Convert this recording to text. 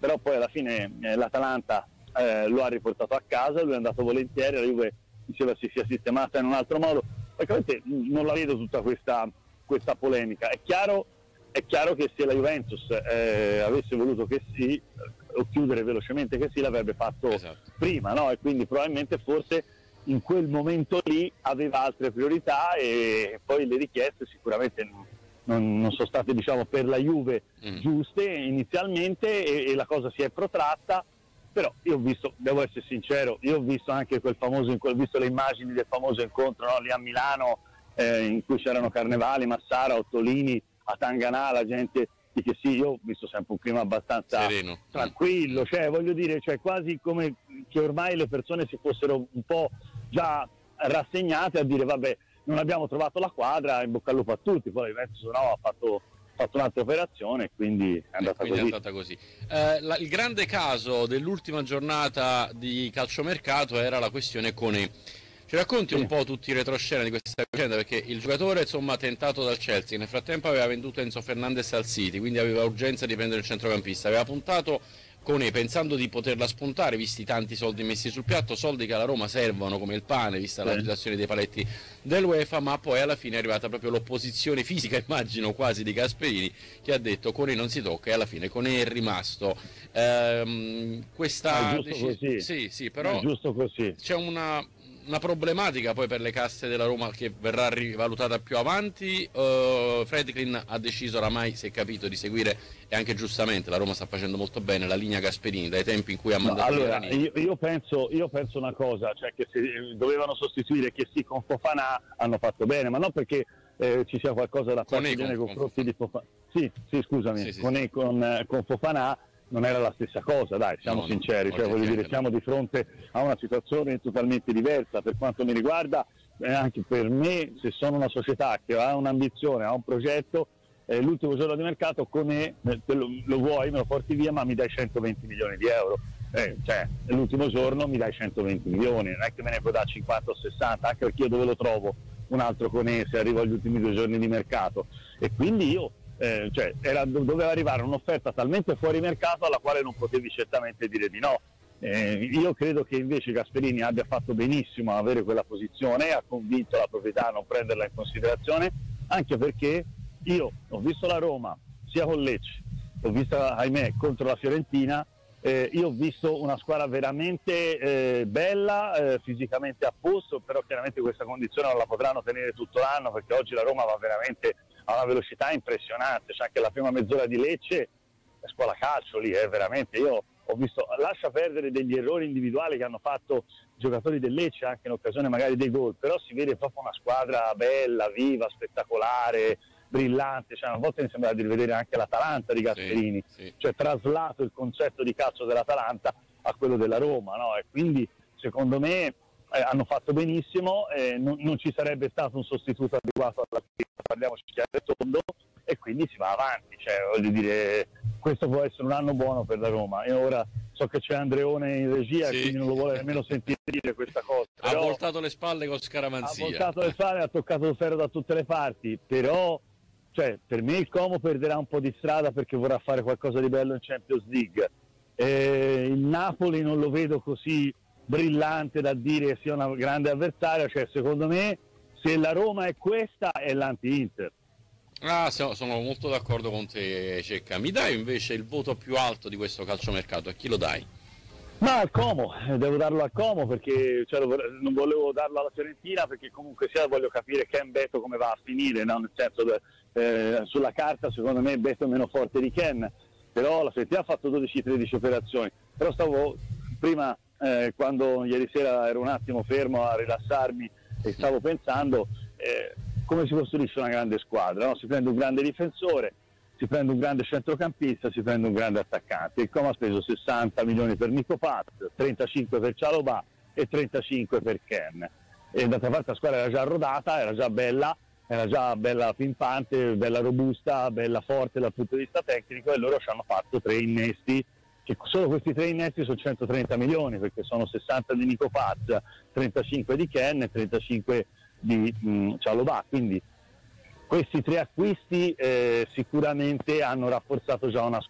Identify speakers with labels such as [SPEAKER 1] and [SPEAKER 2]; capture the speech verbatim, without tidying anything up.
[SPEAKER 1] però poi alla fine eh, l'Atalanta eh, lo ha riportato a casa, lui è andato volentieri, la Juve diceva si sia sistemata in un altro modo. Francamente non la vedo tutta questa, questa polemica. È chiaro, è chiaro che se la Juventus eh, avesse voluto che sì, o chiudere velocemente che sì, l'avrebbe fatto esatto. prima, no? E quindi probabilmente forse in quel momento lì aveva altre priorità, e poi le richieste sicuramente non, non sono state, diciamo, per la Juve mm. giuste inizialmente, e, e la cosa si è protratta. Però io ho visto, devo essere sincero, io ho visto anche quel famoso, ho visto le immagini del famoso incontro, no? Lì a Milano, eh, in cui c'erano Carnevali, Massara, Ottolini, a Tanganà, la gente di che sì, io ho visto sempre un clima abbastanza
[SPEAKER 2] sereno,
[SPEAKER 1] tranquillo, cioè voglio dire, cioè quasi come che ormai le persone si fossero un po' già rassegnate a dire vabbè, non abbiamo trovato la quadra, in bocca al lupo a tutti, poi Juventus no, ha fatto fatto un'altra operazione, quindi è andata
[SPEAKER 2] eh, quindi
[SPEAKER 1] così.
[SPEAKER 2] È andata così. Eh, la, il grande caso dell'ultima giornata di calciomercato era la questione Koné. Ci racconti sì. un po' tutti i retroscena di questa vicenda, perché il giocatore, insomma, tentato dal Chelsea, nel frattempo aveva venduto Enzo Fernandez al City, quindi aveva urgenza di prendere il centrocampista, aveva puntato Koné pensando di poterla spuntare, visti tanti soldi messi sul piatto, soldi che alla Roma servono come il pane, vista la situazione dei paletti dell'UEFA, ma poi alla fine è arrivata proprio l'opposizione fisica, immagino quasi, di Gasperini, che ha detto Koné non si tocca, e alla fine Koné è rimasto. Ehm, questa
[SPEAKER 1] è giusto così.
[SPEAKER 2] Sì, sì, però
[SPEAKER 1] è giusto così.
[SPEAKER 2] C'è una una problematica poi per le casse della Roma che verrà rivalutata più avanti. uh, Friedkin ha deciso oramai, si è capito, di seguire, e anche giustamente la Roma sta facendo molto bene, la linea Gasperini dai tempi in cui ha mandato.
[SPEAKER 1] No, allora io, io, penso, io penso una cosa, cioè che se dovevano sostituire che sì con Fofana hanno fatto bene, ma non perché eh, ci sia qualcosa da fare nei confronti di Fofana. Sì, sì, scusami, sì, sì, con, sì. Con, eh, con Fofana non era la stessa cosa, dai, siamo no, sinceri, no, cioè voglio dire, siamo di fronte a una situazione totalmente diversa. Per quanto mi riguarda, eh, anche per me, se sono una società che ha un'ambizione, ha un progetto, eh, l'ultimo giorno di mercato come eh, lo, lo vuoi, me lo porti via, ma mi dai centoventi milioni di euro, eh, cioè l'ultimo giorno mi dai centoventi milioni, non è che me ne puoi dare cinquanta o sessanta, anche perché io dove lo trovo un altro Koné se arrivo agli ultimi due giorni di mercato, e quindi io Eh, cioè era, doveva arrivare un'offerta talmente fuori mercato alla quale non potevi certamente dire di no. Eh, io credo che invece Gasperini abbia fatto benissimo a avere quella posizione, ha convinto la proprietà a non prenderla in considerazione, anche perché io ho visto la Roma sia con Lecce, ho visto ahimè contro la Fiorentina, eh, io ho visto una squadra veramente eh, bella, eh, fisicamente a posto, però chiaramente questa condizione non la potranno tenere tutto l'anno, perché oggi la Roma va veramente a una velocità impressionante, c'è anche la prima mezz'ora di Lecce è scuola calcio lì, eh, veramente. Io ho visto, lascia perdere degli errori individuali che hanno fatto i giocatori del Lecce anche in occasione magari dei gol, però si vede proprio una squadra bella, viva, spettacolare, brillante, cioè, a volte mi sembra di rivedere anche l'Atalanta di Gasperini, sì, sì. Cioè traslato il concetto di calcio dell'Atalanta a quello della Roma, no? E quindi secondo me Eh, hanno fatto benissimo, eh, non, non ci sarebbe stato un sostituto adeguato alla partita, parliamoci chiaro e tondo, e quindi si va avanti, cioè, voglio dire, questo può essere un anno buono per la Roma. E ora so che c'è Andreone in regia, sì. Quindi non lo vuole nemmeno sentire dire questa cosa.
[SPEAKER 2] Ha voltato le spalle con scaramanzia.
[SPEAKER 1] Ha voltato le spalle, ha toccato il ferro da tutte le parti, però cioè, per me il Como perderà un po' di strada perché vorrà fare qualcosa di bello in Champions League. Eh, il Napoli non lo vedo così brillante da dire sia una grande avversaria, cioè secondo me se la Roma è questa è l'anti-Inter.
[SPEAKER 2] Ah, sono molto d'accordo con te, Cecca. Mi dai invece il voto più alto di questo calciomercato? A chi lo dai?
[SPEAKER 1] Ma al Como, devo darlo al Como perché cioè, non volevo darlo alla Fiorentina perché comunque sia voglio capire Ken Beto come va a finire, no? Nel senso eh, sulla carta secondo me Beto è meno forte di Ken, però la Fiorentina ha fatto dodici tredici operazioni, però stavo prima Eh, quando ieri sera ero un attimo fermo a rilassarmi e stavo pensando eh, come si costruisce una grande squadra, no? Si prende un grande difensore, si prende un grande centrocampista, si prende un grande attaccante. Il Como ha speso sessanta milioni per Nico Paz, trentacinque per Cialobà e trentacinque per Ken, e d'altra parte la squadra era già rodata, era già bella, era già bella pimpante, bella robusta, bella forte dal punto di vista tecnico, e loro ci hanno fatto tre innesti. Che solo questi tre innesti sono centotrenta milioni perché sono sessanta di Nico Paz, trentacinque di Ken e trentacinque di mh, Cialobà, quindi questi tre acquisti eh, sicuramente hanno rafforzato già una